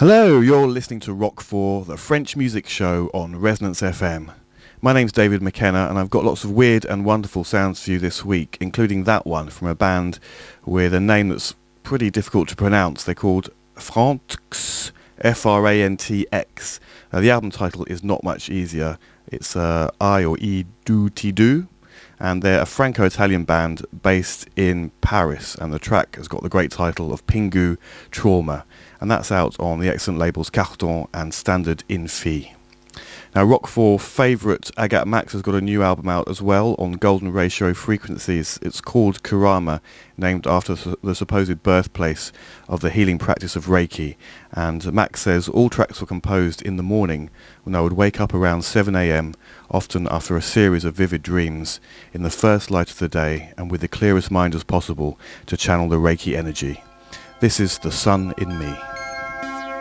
Hello, you're listening to Rock 4, the French music show on Resonance FM. My name's David McKenna and I've got lots of weird and wonderful sounds for you this week, including that one from a band with a name that's pretty difficult to pronounce. They're called Frantx, F-R-A-N-T-X. The album title is not much easier. It's I or E do ti do, and they're a Franco-Italian band based in Paris, and the track has got the great title of Pingu Trauma, and that's out on the excellent labels Carton and Standard in Phi. Now, Rock 4 favourite Agat Max has got a new album out as well on Golden Ratio Frequencies. It's called Kurama, named after the supposed birthplace of the healing practice of Reiki. And Max says all tracks were composed in the morning when I would wake up around 7 a.m, often after a series of vivid dreams, in the first light of the day and with the clearest mind as possible to channel the Reiki energy. This is The Sun in Me.